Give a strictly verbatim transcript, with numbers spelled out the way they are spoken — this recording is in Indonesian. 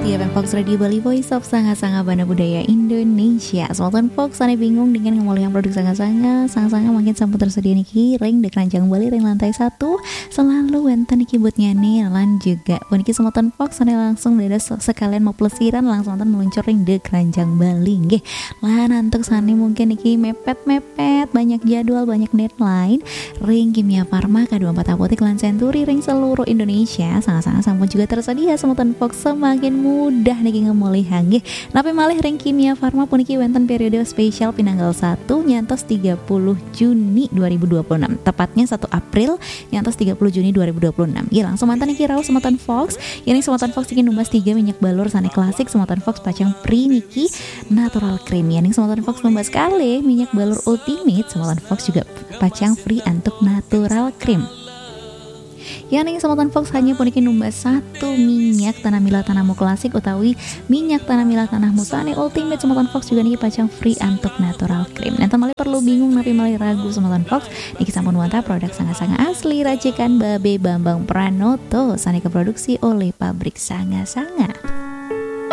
Iya, Fox Radio Bali, Voice of Sanga-Sanga Banda Budaya Indonesia. Selamat Fox, ane bingung dengan ngemoliang produk Sanga-Sanga. Sanga-Sanga makin sampun tersedia niki ring di keranjang Bali ring lantai satu. Selalu wenten niki buat nyane lan juga. Puniki Selamat Fox ane langsung dada sekalian mau pelesiran langsung wonten meluncur ring di keranjang Bali nggih. Lah nantuk sane mungkin niki mepet-mepet, banyak jadwal, banyak deadline. Ring Kimia Farma K dua puluh empat Apotek lan Century ring seluruh Indonesia. Sanga-Sanga sampun juga tersedia Selamat Fox semakin mudah niki ngemulih nggih. Napi malih ring Kimia Farma puniki wonten periode spesial pinanggal satu nyantos tiga puluh Juni dua ribu dua puluh enam. Tepatnya satu April nyantos tiga puluh Juni dua ribu dua puluh enam. Ya langsung mantan niki raos Semotan Fox. Ini Semotan Fox iki numbas tiga minyak balur sane klasik Semotan Fox pacang free niki natural cream. Ya ning Semotan Fox numbas kali minyak balur ultimate Semotan Fox juga pacang free untuk natural cream. Ya ning Semotan Fox hanya puniki numbas satu minyak tanah mila tanahmu klasik utawi minyak tanah mila tanahmu sane ultimate Semotan Fox juga niki pacang free untuk natural cream. Nanti malah perlu bingung napi malah ragu Semotan Fox niki sampun wonten produk Sanga-Sanga asli racikan Babe Bambang Pranoto sane keproduksi oleh pabrik Sanga-Sanga.